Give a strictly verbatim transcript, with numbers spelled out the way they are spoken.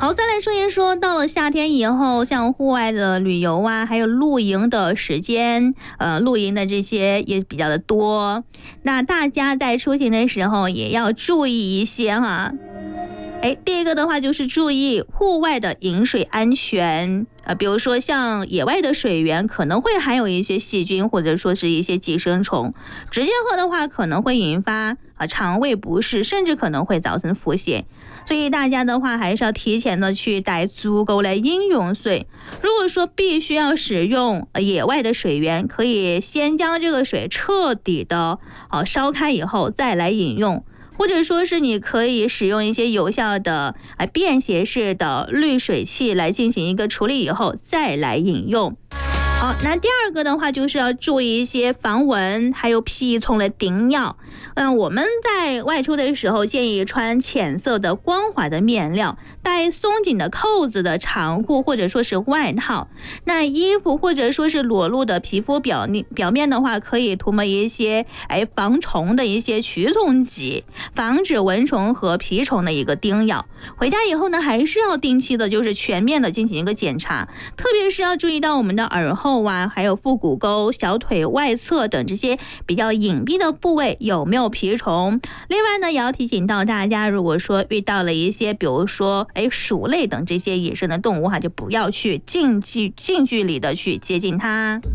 好，再来说一说，到了夏天以后，像户外的旅游啊，还有露营的时间，呃，露营的这些也比较的多。那大家在出行的时候也要注意一些哈。哎，第一个的话就是注意户外的饮水安全，呃，比如说像野外的水源可能会含有一些细菌或者说是一些寄生虫，直接喝的话可能会引发啊肠胃不适，甚至可能会造成腹泻。所以大家的话还是要提前的去带足够的饮用水。如果说必须要使用野外的水源，可以先将这个水彻底的啊烧开以后再来饮用。或者说是你可以使用一些有效的啊便携式的滤水器来进行一个处理以后再来饮用。好，那第二个的话就是要注意一些防蚊还有蜱虫的叮咬。嗯，我们在外出的时候建议穿浅色的光滑的面料，带松紧的扣子的长裤或者说是外套。那衣服或者说是裸露的皮肤表面表面的话，可以涂抹一些哎防虫的一些驱虫剂，防止蚊虫和蜱虫的一个叮咬。回家以后呢，还是要定期的就是全面的进行一个检查，特别是要注意到我们的耳后啊，还有腹股沟、小腿外侧等这些比较隐蔽的部位有没有蜱虫。另外呢，也要提醒到大家，如果说遇到了一些比如说哎鼠类等这些野生的动物哈，就不要去近距近距离的去接近它。